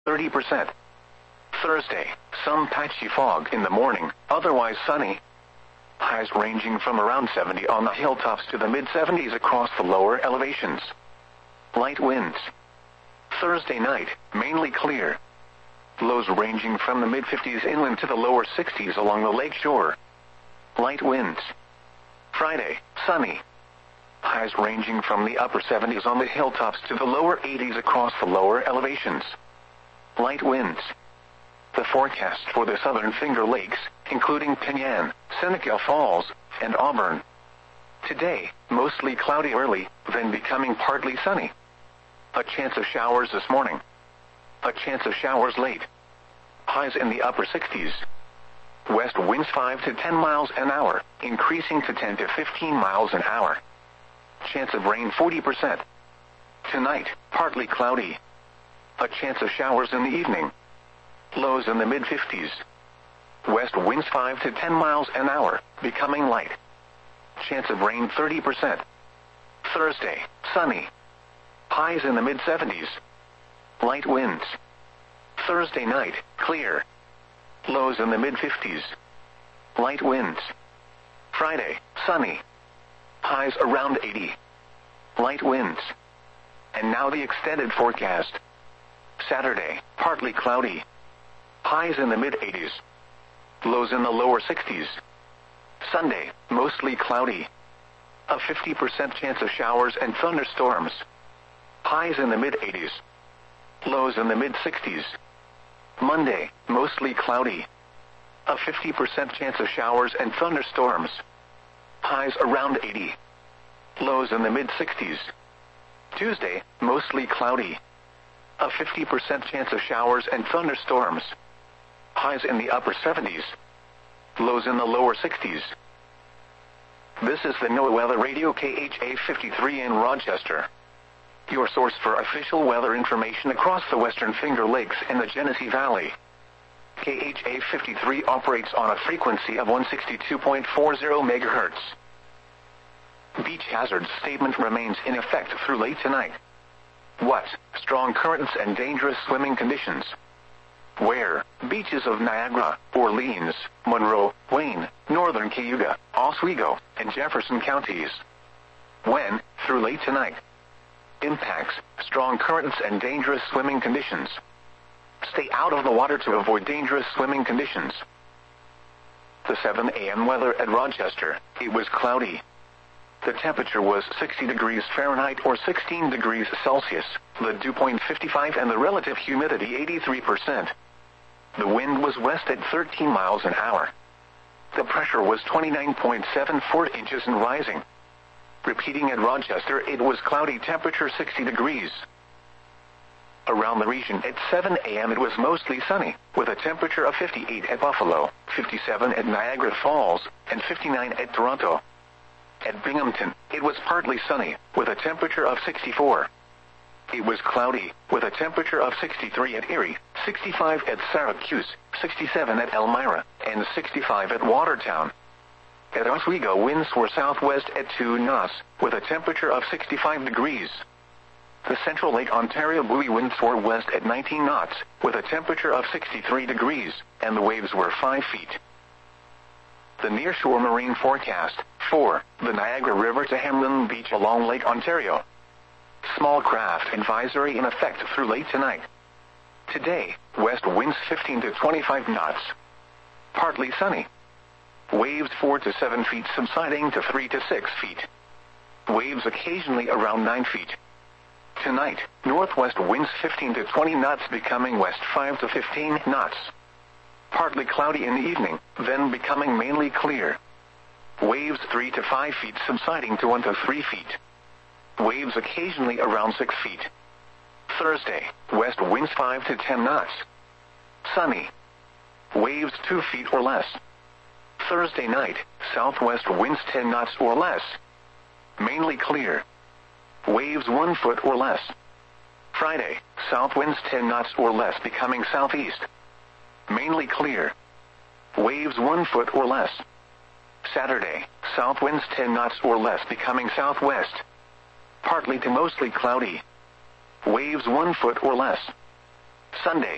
30%. Thursday, some patchy fog in the morning, otherwise sunny. Highs ranging from around 70 on the hilltops to the mid-70s across the lower elevations. Light winds. Thursday night, mainly clear. Lows ranging from the mid-50s inland to the lower 60s along the lake shore. Light winds. Friday, sunny. Highs ranging from the upper 70s on the hilltops to the lower 80s across the lower elevations. Light winds. The forecast for the southern Finger Lakes, including Penyan, Seneca Falls, and Auburn. Today, mostly cloudy early, then becoming partly sunny. A chance of showers this morning. A chance of showers late. Highs in the upper 60s. West winds 5 to 10 miles an hour, increasing to 10 to 15 miles an hour. Chance of rain 40%. Tonight, partly cloudy. A chance of showers in the evening. Lows in the mid-50s. West winds 5 to 10 miles an hour, becoming light. Chance of rain 30%. Thursday, sunny. Highs in the mid-70s. Light winds. Thursday night, clear. Lows in the mid-50s. Light winds. Friday, sunny. Highs around 80. Light winds. And now the extended forecast. Saturday, partly cloudy. Highs in the mid-80s. Lows in the lower 60s. Sunday, mostly cloudy. A 50% chance of showers and thunderstorms. Highs in the mid-80s. Lows in the mid-60s. Monday, mostly cloudy. A 50% chance of showers and thunderstorms. Highs around 80. Lows in the mid-60s. Tuesday, mostly cloudy. A 50% chance of showers and thunderstorms. Highs in the upper 70s. Lows in the lower 60s. This is the NOAA Weather Radio KHA 53 in Rochester. Your source for official weather information across the Western Finger Lakes and the Genesee Valley. KHA 53 operates on a frequency of 162.40 MHz. Beach hazard statement remains in effect through late tonight. What? Strong currents and dangerous swimming conditions. Where? Beaches of Niagara, Orleans, Monroe, Wayne, Northern Cayuga, Oswego, and Jefferson counties. When? Through late tonight. Impacts: strong currents and dangerous swimming conditions. Stay out of the water to avoid dangerous swimming conditions. The 7 a.m. weather at Rochester. It was cloudy. The temperature was 60 degrees Fahrenheit or 16 degrees Celsius, the dew point 55 and the relative humidity 83%. The wind was west at 13 miles an hour. The pressure was 29.74 inches and rising. Repeating at Rochester, it was cloudy, temperature 60 degrees. Around the region at 7 a.m. it was mostly sunny, with a temperature of 58 at Buffalo, 57 at Niagara Falls, and 59 at Toronto. At Binghamton, it was partly sunny, with a temperature of 64. It was cloudy, with a temperature of 63 at Erie, 65 at Syracuse, 67 at Elmira, and 65 at Watertown. At Oswego, winds were southwest at 2 knots, with a temperature of 65 degrees. The Central Lake Ontario buoy winds were west at 19 knots, with a temperature of 63 degrees, and the waves were 5 feet. The nearshore marine forecast, for the Niagara River to Hamlin Beach along Lake Ontario. Small craft advisory in effect through late tonight. Today, west winds 15 to 25 knots. Partly sunny. Waves 4 to 7 feet subsiding to 3 to 6 feet. Waves occasionally around 9 feet. Tonight, northwest winds 15 to 20 knots becoming west 5 to 15 knots. Partly cloudy in the evening, then becoming mainly clear. Waves 3 to 5 feet subsiding to 1 to 3 feet. Waves occasionally around 6 feet. Thursday, west winds 5 to 10 knots. Sunny. Waves 2 feet or less. Thursday night, southwest winds 10 knots or less. Mainly clear. Waves 1 foot or less. Friday, south winds 10 knots or less becoming southeast. Mainly clear. Waves 1 foot or less. Saturday, south winds 10 knots or less becoming southwest. Partly to mostly cloudy. Waves 1 foot or less. Sunday,